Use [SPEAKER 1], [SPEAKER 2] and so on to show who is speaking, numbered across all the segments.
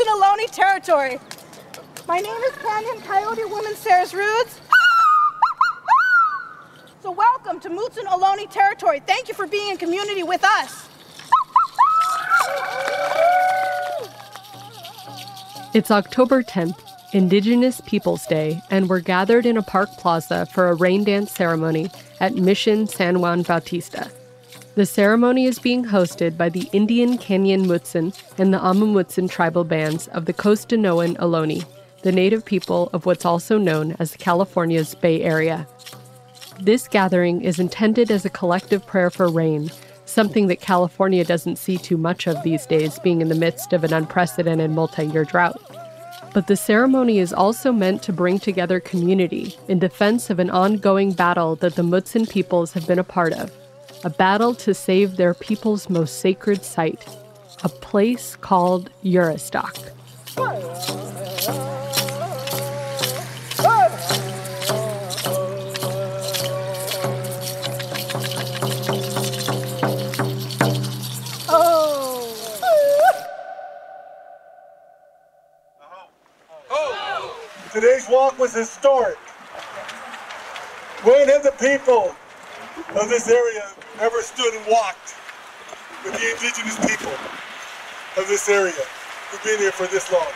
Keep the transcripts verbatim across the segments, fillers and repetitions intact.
[SPEAKER 1] Mutsun Ohlone territory. My name is Canyon Coyote Woman Sarahs Roods. So welcome to Mutsun Ohlone territory. Thank you for being in community with us.
[SPEAKER 2] It's October tenth, Indigenous Peoples Day, and we're gathered in a park plaza for a rain dance ceremony at Mission San Juan Bautista. The ceremony is being hosted by the Indian Canyon Mutsun and the Amah Mutsun tribal bands of the Costanoan Ohlone, the native people of what's also known as California's Bay Area. This gathering is intended as a collective prayer for rain, something that California doesn't see too much of these days, being in the midst of an unprecedented multi-year drought. But the ceremony is also meant to bring together community in defense of an ongoing battle that the Mutsun peoples have been a part of, a battle to save their people's most sacred site, a place called Urostock.
[SPEAKER 3] Today's walk was historic. When have the people of this area ever stood and walked with the indigenous people of this area who've been here for this long?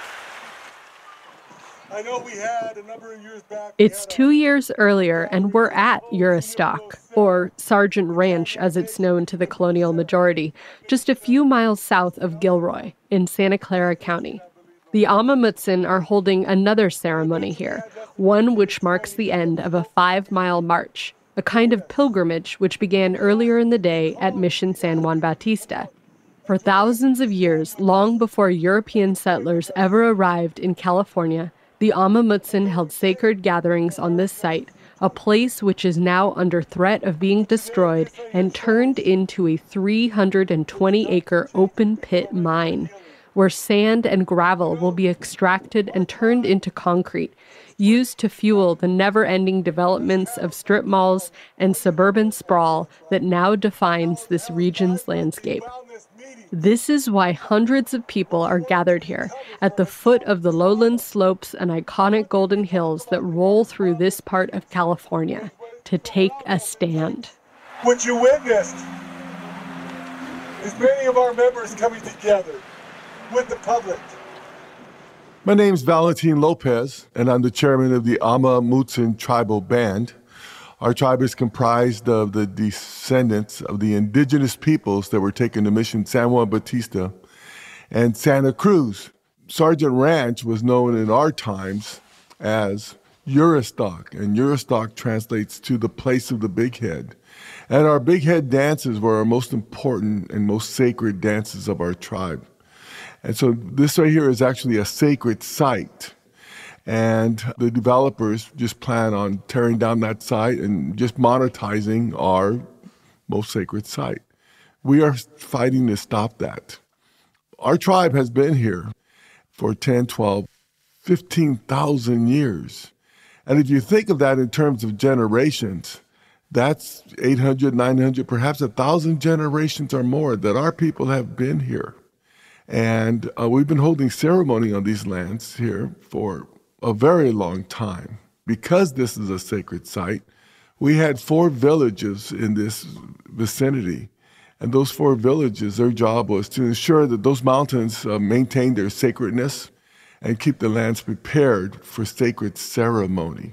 [SPEAKER 3] I know we had a number of years back.
[SPEAKER 2] It's two years earlier, and we're at Urostock, or Sargent Ranch as it's known to the colonial majority, just a few miles south of Gilroy in Santa Clara County. The Amah Mutsun are holding another ceremony here, one which marks the end of a five-mile march, a kind of pilgrimage which began earlier in the day at Mission San Juan Bautista. For thousands of years, long before European settlers ever arrived in California, the Amah Mutsun held sacred gatherings on this site, a place which is now under threat of being destroyed and turned into a three hundred twenty acre open-pit mine, where sand and gravel will be extracted and turned into concrete, used to fuel the never-ending developments of strip malls and suburban sprawl that now defines this region's landscape. This is why hundreds of people are gathered here, at the foot of the lowland slopes and iconic golden hills that roll through this part of California, to take a stand.
[SPEAKER 3] What you witnessed is many of our members coming together with the public.
[SPEAKER 4] My name's Valentin Lopez, and I'm the chairman of the Amah Mutsun Tribal Band. Our tribe is comprised of the descendants of the indigenous peoples that were taken to Mission San Juan Bautista and Santa Cruz. Sargent Ranch was known in our times as Urostock, and Urostock translates to the place of the big head. And our big head dances were our most important and most sacred dances of our tribe. And so this right here is actually a sacred site. And the developers just plan on tearing down that site and just monetizing our most sacred site. We are fighting to stop that. Our tribe has been here for ten, twelve, fifteen thousand years. And if you think of that in terms of generations, that's eight hundred, nine hundred, perhaps one thousand generations or more that our people have been here. And uh, we've been holding ceremony on these lands here for a very long time. Because this is a sacred site, we had four villages in this vicinity. And those four villages, their job was to ensure that those mountains uh, maintain their sacredness and keep the lands prepared for sacred ceremony.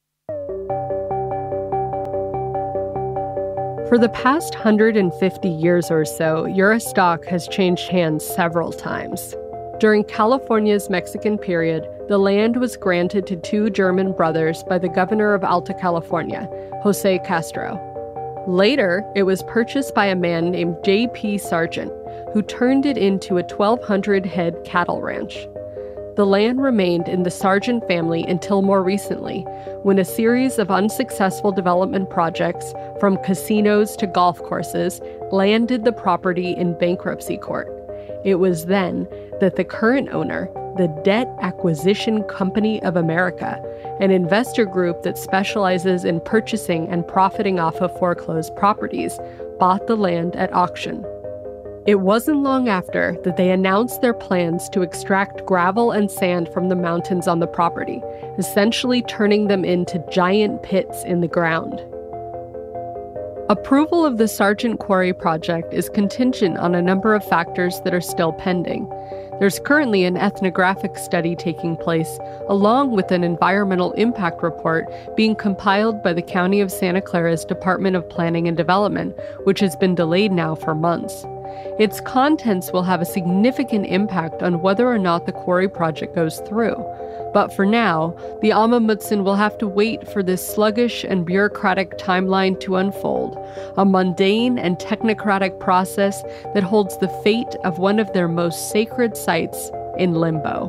[SPEAKER 2] For the past one hundred fifty years or so, Urostock has changed hands several times. During California's Mexican period, the land was granted to two German brothers by the governor of Alta California, Jose Castro. Later, it was purchased by a man named J P Sargent, who turned it into a twelve hundred head cattle ranch. The land remained in the Sargent family until more recently, when a series of unsuccessful development projects, from casinos to golf courses, landed the property in bankruptcy court. It was then that the current owner, the Debt Acquisition Company of America, an investor group that specializes in purchasing and profiting off of foreclosed properties, bought the land at auction. It wasn't long after that they announced their plans to extract gravel and sand from the mountains on the property, essentially turning them into giant pits in the ground. Approval of the Sargent Quarry project is contingent on a number of factors that are still pending. There's currently an ethnographic study taking place, along with an environmental impact report being compiled by the County of Santa Clara's Department of Planning and Development, which has been delayed now for months. Its contents will have a significant impact on whether or not the quarry project goes through. But for now, the Amah-Mutsun will have to wait for this sluggish and bureaucratic timeline to unfold, a mundane and technocratic process that holds the fate of one of their most sacred sites in limbo.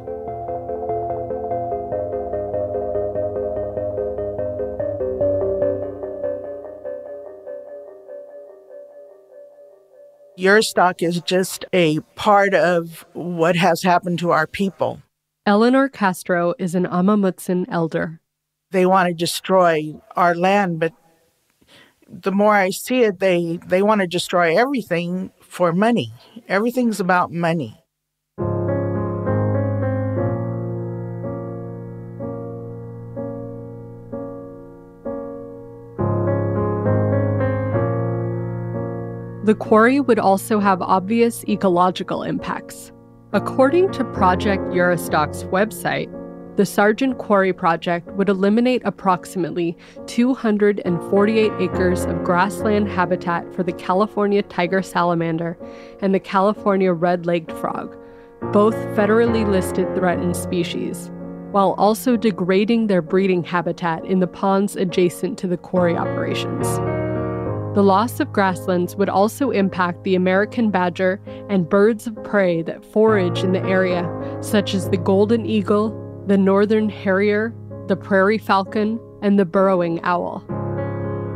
[SPEAKER 5] Juristac is just a part of what has happened to our people.
[SPEAKER 2] Eleanor Castro is an Amah-Mutsun elder.
[SPEAKER 5] They want to destroy our land, but the more I see it, they, they want to destroy everything for money. Everything's about money.
[SPEAKER 2] The quarry would also have obvious ecological impacts. According to Project Juristac's website, the Sargent Quarry project would eliminate approximately two hundred forty-eight acres of grassland habitat for the California tiger salamander and the California red-legged frog, both federally listed threatened species, while also degrading their breeding habitat in the ponds adjacent to the quarry operations. The loss of grasslands would also impact the American badger and birds of prey that forage in the area, such as the golden eagle, the northern harrier, the prairie falcon, and the burrowing owl.